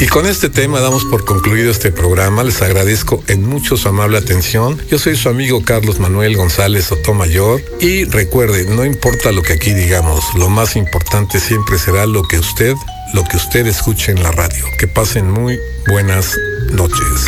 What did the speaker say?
Y con este tema damos por concluido este programa. Les agradezco en mucho su amable atención. Yo soy su amigo Carlos Manuel González Sotomayor. Y recuerde, no importa lo que aquí digamos, lo más importante siempre será lo que usted escuche en la radio. Que pasen muy buenas noches.